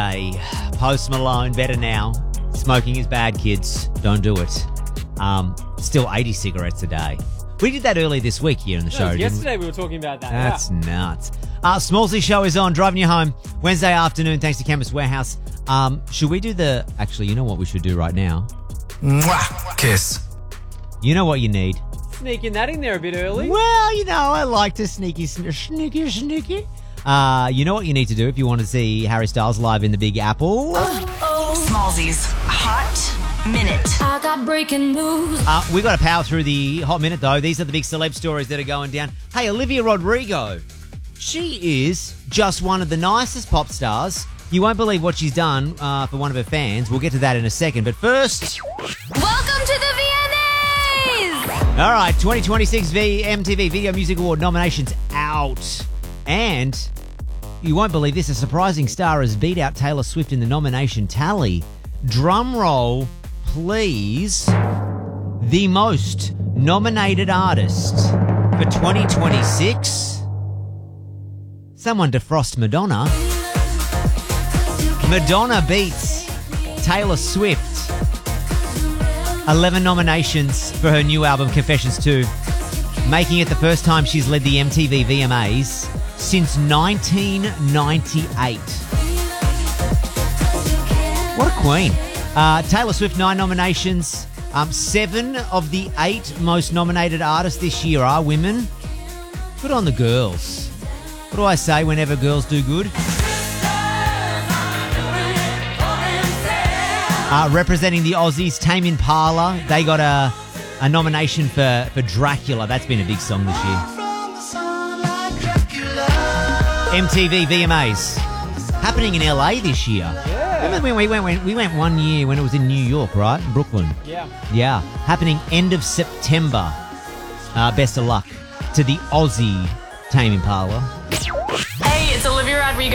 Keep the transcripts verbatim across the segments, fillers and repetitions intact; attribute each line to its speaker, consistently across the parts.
Speaker 1: Hey, Post Malone, better now. Smoking is bad, kids. Don't do it. Um, still eighty cigarettes a day. We did that earlier this week here in the
Speaker 2: No,
Speaker 1: show.
Speaker 2: it was
Speaker 1: didn't
Speaker 2: yesterday we were talking about that.
Speaker 1: That's
Speaker 2: yeah.
Speaker 1: nuts. Uh, Smallsy show is on, driving you home Wednesday afternoon, thanks to Chemist Warehouse. Um, should we do the... Actually, you know what we should do right now?
Speaker 3: Mwah. Kiss.
Speaker 1: You know what you need?
Speaker 2: Sneaking that in there a bit early.
Speaker 1: Well, you know, I like to sneaky, sn- sneaky, sneaky. Uh, you know what you need to do if you want to see Harry Styles live in the Big Apple?
Speaker 4: Oh, Smallsy's Hot Minute.
Speaker 5: I got breaking news.
Speaker 1: Uh, we got to power through the hot minute, though. These are the big celeb stories that are going down. Hey, Olivia Rodrigo. She is just one of the nicest pop stars. You won't believe what she's done uh, for one of her fans. We'll get to that in a second. But first...
Speaker 5: Welcome to the V M As!
Speaker 1: All right, twenty twenty-six v- M T V Video Music Award nominations out. And you won't believe this, a surprising star has beat out Taylor Swift in the nomination tally. Drum roll, please. The most nominated artist for twenty twenty-six. Someone defrost Madonna. Madonna beats Taylor Swift. eleven nominations for her new album, Confessions two, making it the first time she's led the M T V V M As since nineteen ninety-eight. What a queen. Uh, Taylor Swift, nine nominations. Um, seven of the eight most nominated artists this year are women. Good on the girls. What do I say whenever girls do good? Uh, representing the Aussies, Tame Impala. They got a, a nomination for, for Dracula. That's been a big song this year. M T V V M As happening in L A this year.
Speaker 2: Yeah.
Speaker 1: Remember when we went, when we went one year when it was in New York, right? Brooklyn.
Speaker 2: Yeah.
Speaker 1: Yeah. Happening end of September. Uh, best of luck to the Aussie Tame Impala.
Speaker 4: Hey, it's Olivia Rodrigo.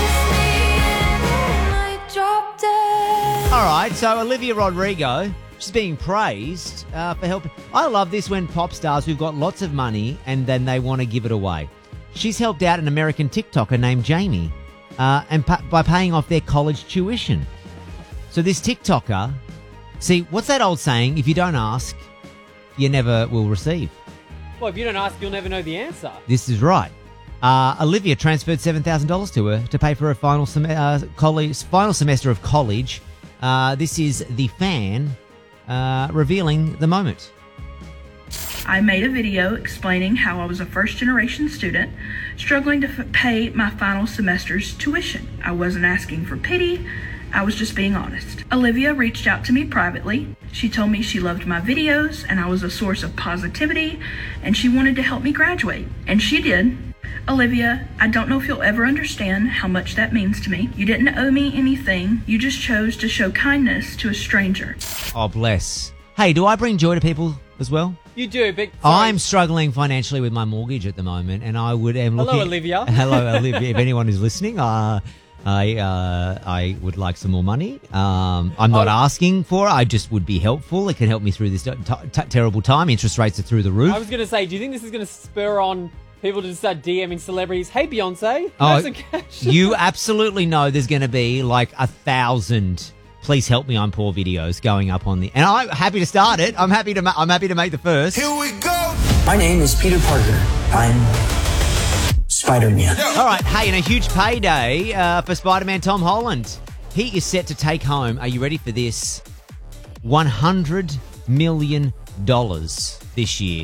Speaker 1: All right, so Olivia Rodrigo, she's being praised uh, for helping. I love this when pop stars who've got lots of money and then they want to give it away. She's helped out an American TikToker named Jamie uh, and pa- by paying off their college tuition. So this TikToker, see, what's that old saying? If you don't ask, you never will receive.
Speaker 2: Well, if you don't ask, you'll never know the answer.
Speaker 1: This is right. Uh, Olivia transferred seven thousand dollars to her to pay for her final, sem- uh, college, final semester of college. Uh, this is the fan uh, revealing the moment.
Speaker 6: I made a video explaining how I was a first-generation student struggling to f- pay my final semester's tuition. I wasn't asking for pity, I was just being honest. Olivia reached out to me privately. She told me she loved my videos and I was a source of positivity and she wanted to help me graduate. And she did. Olivia, I don't know if you'll ever understand how much that means to me. You didn't owe me anything. You just chose to show kindness to a stranger.
Speaker 1: Oh, bless. Hey, do I bring joy to people as well?
Speaker 2: You do, but... sorry.
Speaker 1: I'm struggling financially with my mortgage at the moment, and I would am looking...
Speaker 2: Hello, Olivia.
Speaker 1: Hello, Olivia. If anyone is listening, uh, I uh, I would like some more money. Um, I'm not
Speaker 2: Oh.
Speaker 1: asking for it. I just would be helpful. It can help me through this t- t- terrible time. Interest rates are through the roof.
Speaker 2: I was going to say, do you think this is going to spur on people to start DMing celebrities? Hey, Beyonce, you
Speaker 1: Oh,
Speaker 2: have some cash.
Speaker 1: You absolutely know there's going to be like a thousand "Please help me, I'm poor" videos going up on the, and I'm happy to start it. I'm happy to. Ma- I'm happy to make the first.
Speaker 3: Here we go.
Speaker 7: My name is Peter Parker. I'm Spider-Man.
Speaker 1: All right, hey, and a huge payday uh, for Spider-Man Tom Holland. He is set to take home. Are you ready for this? One hundred million dollars this year.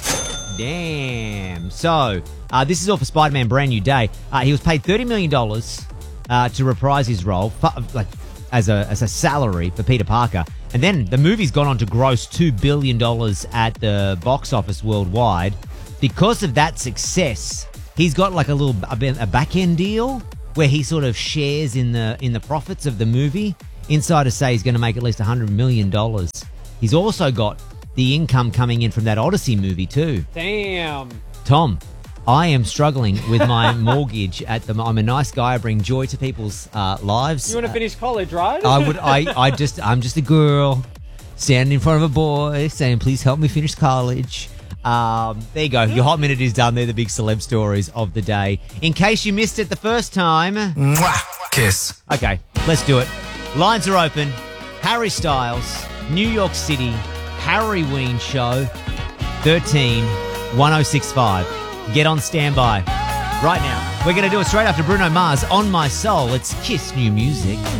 Speaker 1: Damn. So, uh, this is all for Spider-Man Brand New Day. Uh, he was paid thirty million dollars uh, to reprise his role, fu- like as a as a salary for Peter Parker. And then the movie's gone on to gross two billion dollars at the box office worldwide. Because of that success, he's got like a little a, a back-end deal where he sort of shares in the in the profits of the movie. Insiders say he's going to make at least one hundred million dollars. He's also got the income coming in from that Odyssey movie too.
Speaker 2: Damn.
Speaker 1: Tom, I am struggling with my mortgage at the moment. I'm a nice guy. I bring joy to people's uh, lives.
Speaker 2: You want to finish college, right?
Speaker 1: Uh, I would. I. I just. I'm just a girl standing in front of a boy saying, "Please help me finish college." Um, there you go. Your hot minute is done. They're the big celeb stories of the day. In case you missed it the first time.
Speaker 3: Mwah. Kiss.
Speaker 1: Okay, let's do it. Lines are open. Harry Styles, New York City, Harry Ween Show, thirteen one oh six five. Get on standby right now. We're going to do it straight after Bruno Mars, On My Soul. It's Kiss New Music.